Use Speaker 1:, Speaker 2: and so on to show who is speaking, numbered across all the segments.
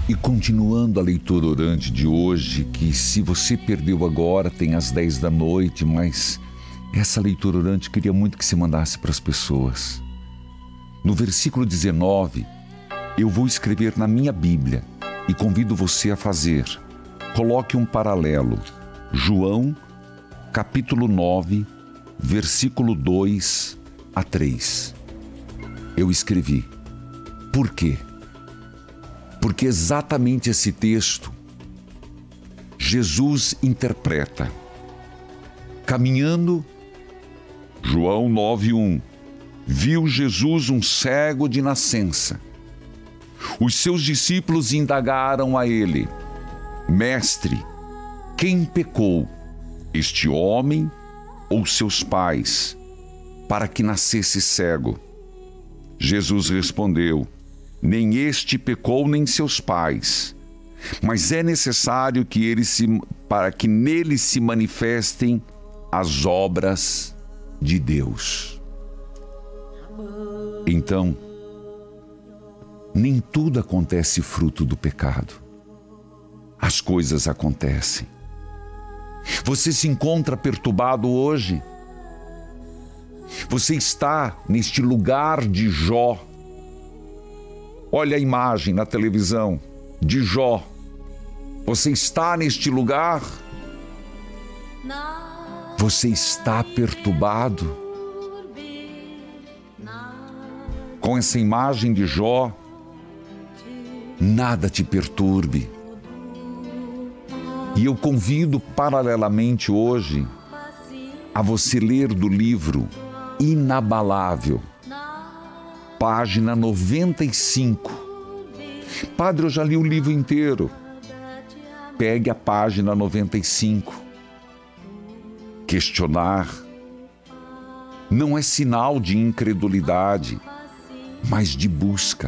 Speaker 1: E continuando a leitura orante de hoje, que se você perdeu agora, tem às 10 da noite, mas essa leitura orante queria muito que se mandasse para as pessoas. No versículo 19, eu vou escrever na minha Bíblia e convido você a fazer. Coloque um paralelo. João, capítulo 9, versículo 2 a 3. Eu escrevi. Por quê? Porque exatamente esse texto Jesus interpreta. Caminhando, João 9:1, viu Jesus um cego de nascença. Os seus discípulos indagaram a ele: Mestre, quem pecou, este homem ou seus pais, para que nascesse cego? Jesus respondeu: nem este pecou, nem seus pais, mas é necessário que para que nele se manifestem as obras de Deus. Então, nem tudo acontece fruto do pecado. As coisas acontecem. Você se encontra perturbado hoje? Você está neste lugar de Jó. Olha a imagem na televisão de Jó. Você está neste lugar? Você está perturbado? Com essa imagem de Jó, nada te perturbe. E eu convido paralelamente hoje a você ler do livro Inabalável, página 95. Padre, eu já li o livro inteiro. Pegue a página 95. Questionar não é sinal de incredulidade, mas de busca.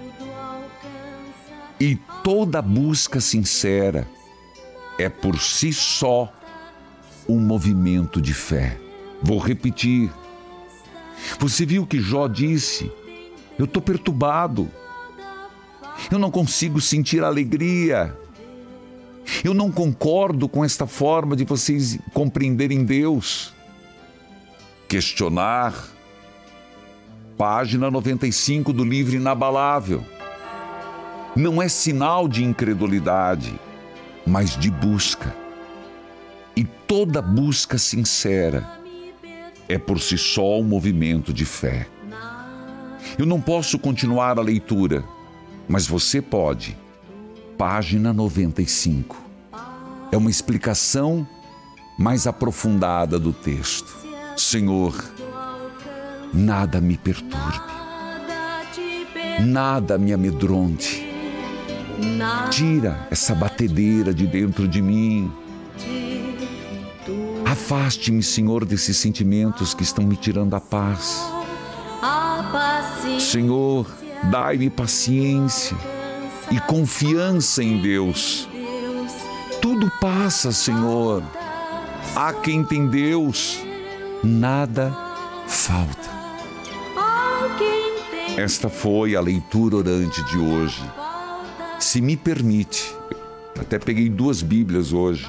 Speaker 1: E toda busca sincera é por si só um movimento de fé. Vou repetir. Você viu que Jó disse: eu estou perturbado, eu não consigo sentir alegria, eu não concordo com esta forma de vocês compreenderem Deus. Questionar, página 95 do livro Inabalável, não é sinal de incredulidade, mas de busca. E toda busca sincera é por si só um movimento de fé. Eu não posso continuar a leitura, mas você pode. Página 95. É uma explicação mais aprofundada do texto. Senhor, nada me perturbe, nada me amedronte. Tira essa batedeira de dentro de mim. Afaste-me, Senhor, desses sentimentos que estão me tirando a paz. Senhor, dai-me paciência e confiança em Deus. Tudo passa, Senhor. Há quem tem Deus, nada falta. Esta foi a leitura orante de hoje. Se me permite, até peguei 2 Bíblias hoje.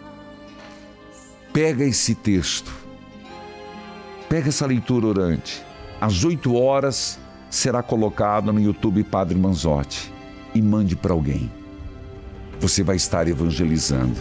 Speaker 1: Pega esse texto, pega essa leitura orante. Às 8 horas será colocado no YouTube Padre Manzotti e mande para alguém. Você vai estar evangelizando.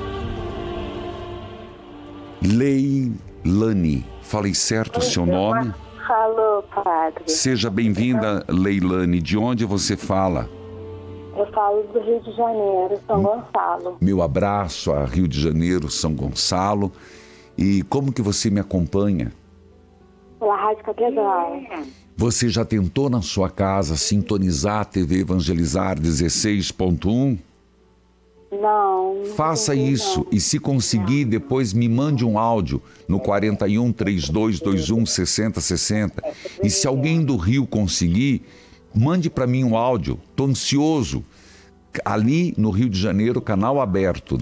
Speaker 1: Leilane, falei certo o seu nome?
Speaker 2: Falou, Padre.
Speaker 1: Seja bem-vinda, Leilane. De onde você fala?
Speaker 2: Eu falo do Rio de Janeiro, São Gonçalo.
Speaker 1: Meu abraço a Rio de Janeiro, São Gonçalo. E como que você me acompanha?
Speaker 2: Pela Rádio Catedral.
Speaker 1: Você já tentou na sua casa sintonizar a TV Evangelizar 16.1?
Speaker 2: Não.
Speaker 1: Faça isso e, se conseguir, depois me mande um áudio no 41 3221 6060. E se alguém do Rio conseguir, mande para mim um áudio. Estou ansioso. Ali no Rio de Janeiro, canal aberto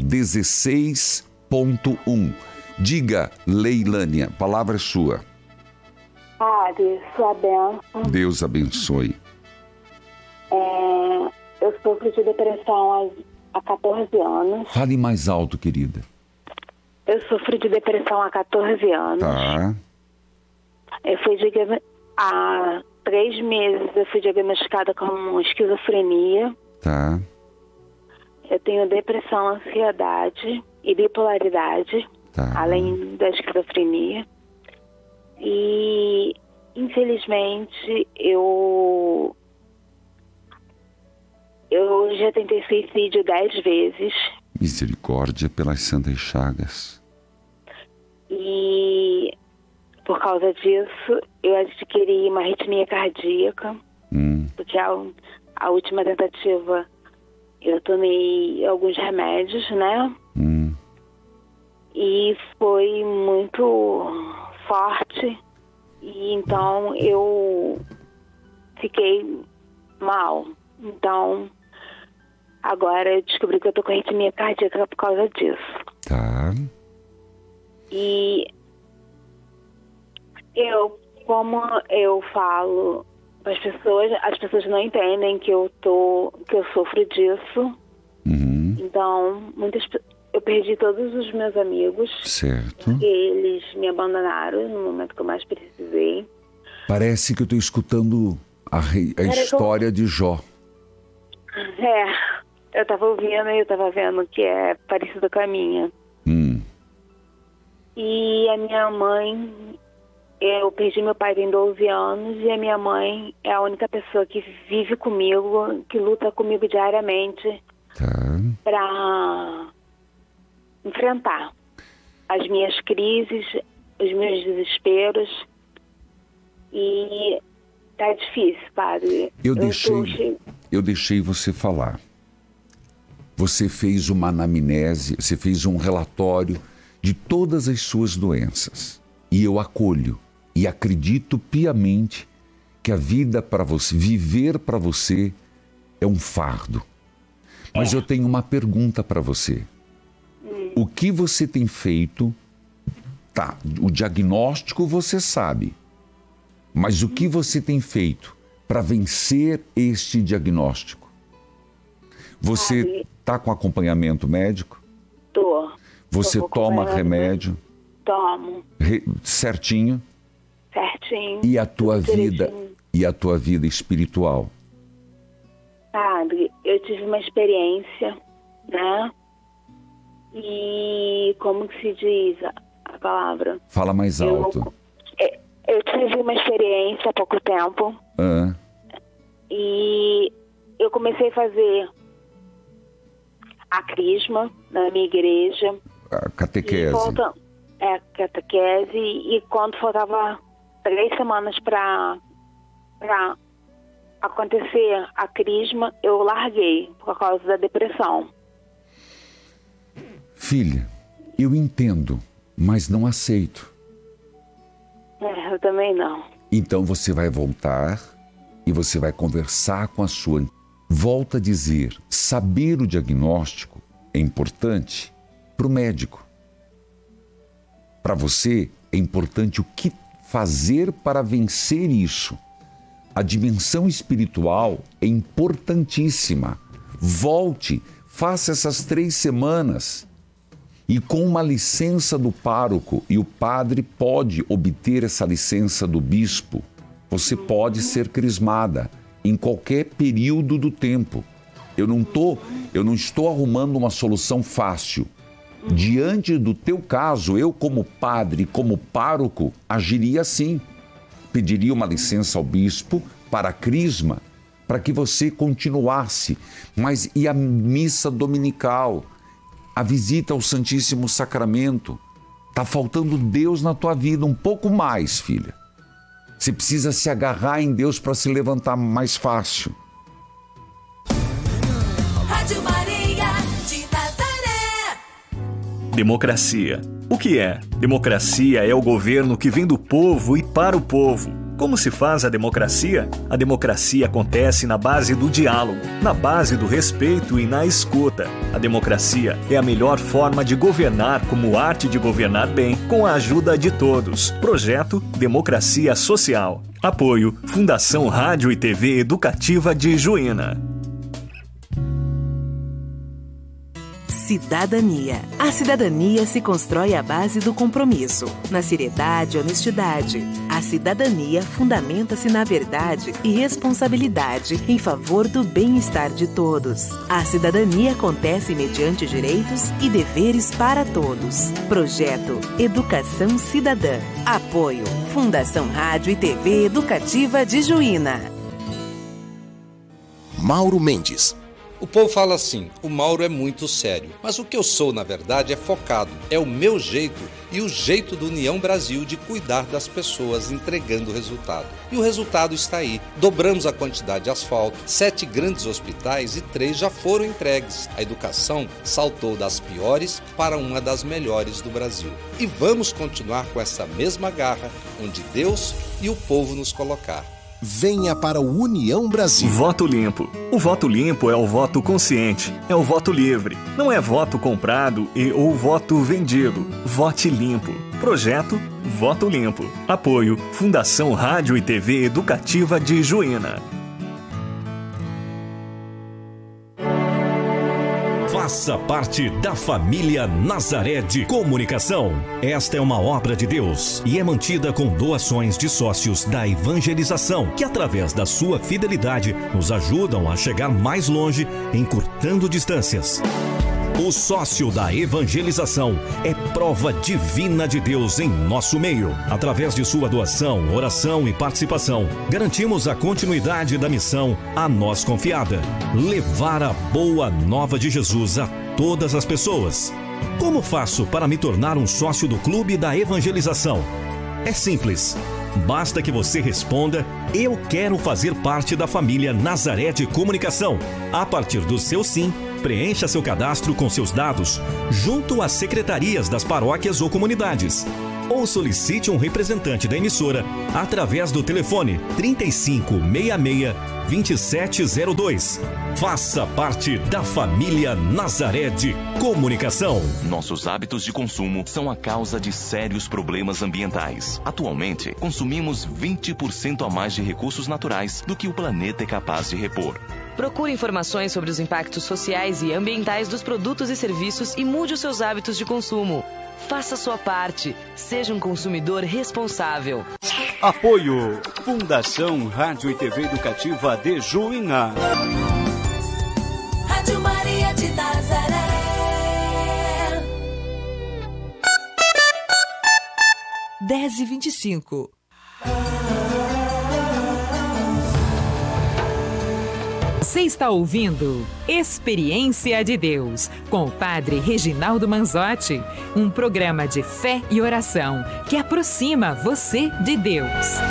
Speaker 1: 16.1. Diga, Leilânia, a palavra é sua.
Speaker 2: Padre, sua bênção.
Speaker 1: Deus abençoe.
Speaker 2: Eu sofro de depressão há 14 anos.
Speaker 1: Fale mais alto, querida.
Speaker 2: Eu sofro de depressão há 14 anos.
Speaker 1: Tá.
Speaker 2: Há 3 meses eu fui diagnosticada com esquizofrenia.
Speaker 1: Tá.
Speaker 2: Eu tenho depressão, ansiedade e bipolaridade,
Speaker 1: Tá.
Speaker 2: além da esquizofrenia. E, infelizmente, eu já tentei suicídio 10 vezes.
Speaker 1: Misericórdia pelas santas chagas.
Speaker 2: E, por causa disso, eu adquiri uma arritmia cardíaca. Porque a última tentativa eu tomei alguns remédios, né? E foi muito forte. E então eu fiquei mal. Então, agora eu descobri que eu tô com arritmia cardíaca por causa disso.
Speaker 1: Tá.
Speaker 2: E como eu falo para as pessoas não entendem que eu sofro disso. Então, eu perdi todos os meus amigos.
Speaker 1: Certo.
Speaker 2: Porque eles me abandonaram no momento que eu mais precisei.
Speaker 1: Parece que eu estou escutando a história de Jó.
Speaker 2: Eu estava ouvindo e eu estava vendo que é parecido com a minha. E a minha mãe, eu perdi meu pai tem 12 anos e a minha mãe é a única pessoa que vive comigo, que luta comigo diariamente para enfrentar as minhas crises, os meus desesperos. E tá difícil, padre.
Speaker 1: Eu deixei você falar. Você fez uma anamnese, você fez um relatório de todas as suas doenças. E eu acolho e acredito piamente que a vida para você, viver para você é um fardo. Mas eu tenho uma pergunta para você. O que você tem feito? Tá, o diagnóstico você sabe. Mas o que você tem feito para vencer este diagnóstico? Você está com acompanhamento médico?
Speaker 2: Tô.
Speaker 1: Você toma remédio?
Speaker 2: Tomo.
Speaker 1: Certinho?
Speaker 2: Certinho.
Speaker 1: E a tua vida espiritual?
Speaker 2: Padre, eu tive uma experiência, né? E como que se diz a palavra?
Speaker 1: Fala mais alto.
Speaker 2: Eu tive uma experiência há pouco tempo. E eu comecei a fazer a crisma na minha igreja.
Speaker 1: A catequese.
Speaker 2: Catequese. E quando faltava 3 semanas para acontecer a crisma, eu larguei por causa da depressão.
Speaker 1: Filha, eu entendo, mas não aceito.
Speaker 2: Eu também não.
Speaker 1: Então você vai voltar e você vai conversar com a sua... Volta a dizer, saber o diagnóstico é importante para o médico. Para você é importante o que fazer para vencer isso. A dimensão espiritual é importantíssima. Volte, faça essas 3 semanas. E com uma licença do pároco, e o padre pode obter essa licença do bispo, você pode ser crismada em qualquer período do tempo. Eu não estou arrumando uma solução fácil. Diante do teu caso, eu como padre, como pároco, agiria assim. Pediria uma licença ao bispo para a crisma, para que você continuasse. Mas e a missa dominical? A visita ao Santíssimo Sacramento? Está faltando Deus na tua vida um pouco mais, filha. Você precisa se agarrar em Deus para se levantar mais fácil.
Speaker 3: Rádio Maria de Nazaré.
Speaker 4: Democracia. O que é? Democracia é o governo que vem do povo e para o povo. Como se faz a democracia? A democracia acontece na base do diálogo, na base do respeito e na escuta. A democracia é a melhor forma de governar como arte de governar bem, com a ajuda de todos. Projeto Democracia Social. Apoio Fundação Rádio e TV Educativa de Juína.
Speaker 5: cidadania. A cidadania se constrói à base do compromisso, na seriedade e honestidade. A cidadania fundamenta-se na verdade e responsabilidade em favor do bem-estar de todos. A cidadania acontece mediante direitos e deveres para todos. Projeto Educação Cidadã. Apoio Fundação Rádio e TV Educativa de Juína.
Speaker 6: Mauro Mendes.
Speaker 7: O povo fala assim, o Mauro é muito sério. Mas o que eu sou, na verdade, é focado. É o meu jeito e o jeito do União Brasil de cuidar das pessoas entregando o resultado. E o resultado está aí. Dobramos a quantidade de asfalto, 7 grandes hospitais e 3 já foram entregues. A educação saltou das piores para uma das melhores do Brasil. E vamos continuar com essa mesma garra, onde Deus e o povo nos colocar.
Speaker 6: Venha para o União Brasil.
Speaker 4: Voto limpo. O voto limpo é o voto consciente, é o voto livre. Não é voto comprado ou voto vendido. Vote limpo. Projeto Voto Limpo. Apoio Fundação Rádio e TV Educativa de Juína.
Speaker 8: Faça parte da família Nazaré de Comunicação. Esta é uma obra de Deus e é mantida com doações de sócios da evangelização, que através da sua fidelidade nos ajudam a chegar mais longe, encurtando distâncias. O sócio da evangelização é prova divina de Deus em nosso meio. Através de sua doação, oração e participação, garantimos a continuidade da missão a nós confiada: levar a boa nova de Jesus a todas as pessoas. Como faço para me tornar um sócio do Clube da Evangelização? É simples. Basta que você responda: eu quero fazer parte da família Nazaré de Comunicação. A partir do seu sim, preencha seu cadastro com seus dados junto às secretarias das paróquias ou comunidades. Ou solicite um representante da emissora através do telefone 3566-2702. Faça parte da família Nazaré de Comunicação.
Speaker 9: Nossos hábitos de consumo são a causa de sérios problemas ambientais. Atualmente, consumimos 20% a mais de recursos naturais do que o planeta é capaz de repor.
Speaker 10: Procure informações sobre os impactos sociais e ambientais dos produtos e serviços e mude os seus hábitos de consumo. Faça sua parte. Seja um consumidor responsável.
Speaker 11: Apoio Fundação Rádio e TV Educativa de Juína.
Speaker 3: Rádio Maria de Nazaré.
Speaker 5: Dez e 25.
Speaker 12: Você está ouvindo Experiência de Deus, com o Padre Reginaldo Manzotti, um programa de fé e oração que aproxima você de Deus.